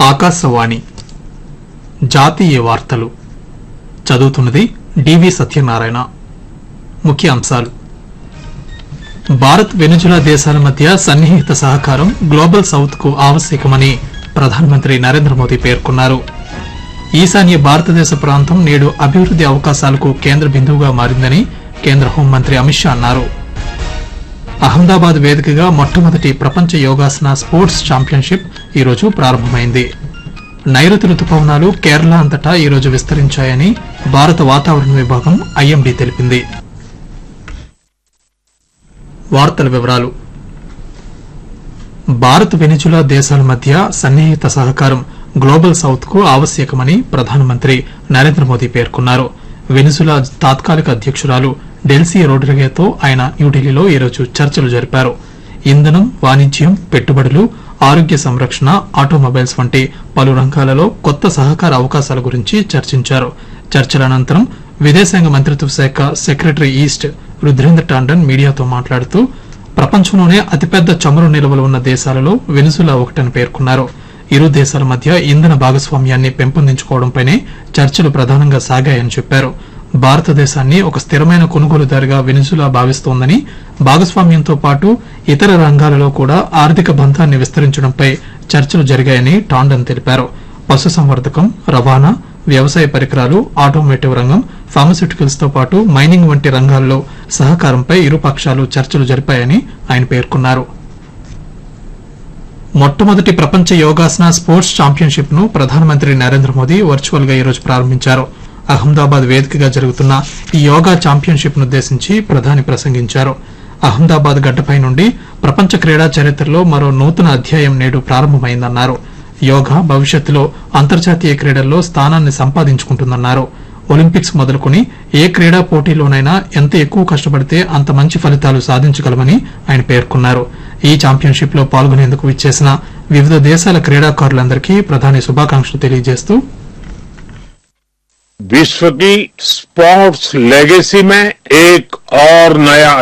ఆకాశవాణి జాతీయ వార్తలు చదువుతున్నది డివి సత్యనారాయణ. ముఖ్య అంశాలు: భారత్ వెనుజులా దేశాల మధ్య సన్నిహిత సహకారం గ్లోబల్ సౌత్ కు ఆవశ్యకమని ప్రధానమంత్రి నరేంద్ర మోదీ పేర్కొన్నారు. ఈశాన్య భారతదేశ ప్రాంతం నేడు అభివృద్ది అవకాశాలకు కేంద్ర బిందువుగా మారిందని కేంద్ర హోంమంత్రి అమిత్ షా అన్నారు. అహ్మదాబాద్ వేదికగా మొట్టమొదటి ప్రపంచ యోగాసన స్పోర్ట్స్ ఛాంపియన్షిప్ ఈరోజు ప్రారంభమైంది. నైరుతి రుతుపవనాలు కేరళ అంతటా ఈరోజు విస్తరించాయని భారత వాతావరణ విభాగం ఐఎండీ తెలిపింది. వార్తల వివరాలు: భారత్ వెనిజులా దేశాల మధ్య సన్నిహిత సహకారం గ్లోబల్ సౌత్ కు ఆవశ్యకమని ప్రధానమంత్రి నరేంద్ర మోదీ పేర్కొన్నారు. వెనిజులా తాత్కాలిక అధ్యకురాలు డెల్సీ రోడ్రిగేతో ఆయన న్యూఢిల్లీలో ఈరోజు చర్చలు జరిపారు. ఇంధనం, వాణిజ్యం, పెట్టుబడులు, ఆరోగ్య సంరక్షణ, ఆటోమొబైల్స్ వంటి పలు రంగాలలో కొత్త సహకార అవకాశాల గురించి చర్చించారు. చర్చల అనంతరం విదేశాంగ మంత్రిత్వ శాఖ సెక్రటరీ ఈస్ట్ రుద్రేంద్ర టాండన్ మీడియాతో మాట్లాడుతూ ప్రపంచంలోనే అతిపెద్ద చమురు నిల్వలు ఉన్న దేశాలలో వెనిజులా ఒకటని పేర్కొన్నారు. ఇరు దేశాల మధ్య ఇంధన భాగస్వామ్యాన్ని పెంపొందించుకోవడంపైనే చర్చలు ప్రధానంగా సాగాయని చెప్పారు. భారతదేశాన్ని ఒక స్థిరమైన కొనుగోలుదారుగా వెనిజులా భావిస్తోందని, భాగస్వామ్యంతో పాటు ఇతర రంగాలలో కూడా ఆర్థిక బంధాన్ని విస్తరించడంపై చర్చలు జరిగాయని టాండన్ తెలిపారు. పశుసంవర్ధకం, రవాణా, వ్యవసాయ పరికరాలు, ఆటోమోటివ్ రంగం, ఫార్మాస్యూటికల్స్ తో పాటు మైనింగ్ వంటి రంగాల్లో సహకారంపై ఇరు పక్షాలు చర్చలు జరిపాయని ఆయన పేర్కొన్నారు. మొట్టమొదటి ప్రపంచ యోగాసన స్పోర్ట్స్ ఛాంపియన్షిప్ ను ప్రధానమంత్రి నరేంద్ర మోదీ వర్చువల్ గా ఈరోజు ప్రారంభించారు. అహ్మదాబాద్ వేదికగా జరుగుతున్న ఈ యోగా ఛాంపియన్షిప్ నుద్దేశించి ప్రధాని ప్రసంగించారు. అహ్మదాబాద్ గడ్డపై నుండి ప్రపంచ క్రీడా చరిత్రలో మరో నూతన అధ్యాయం నేడు ప్రారంభమైందన్నారు. యోగా భవిష్యత్తులో అంతర్జాతీయ క్రీడల్లో స్థానాన్ని సంపాదించుకుంటుందన్నారు. ఒలింపిక్స్ మొదలుకొని ఏ క్రీడా పోటీలోనైనా ఎంత ఎక్కువ కష్టపడితే అంత మంచి ఫలితాలు సాధించగలమని ఆయన పేర్కొన్నారు. ఈ ఛాంపియన్షిప్ లో పాల్గొనేందుకు విచ్చేసిన వివిధ దేశాల క్రీడాకారులందరికీ ప్రధాని శుభాకాంక్షలు తెలియజేస్తూ विश्व की स्पोर्ट्स लेगेसी में एक और नया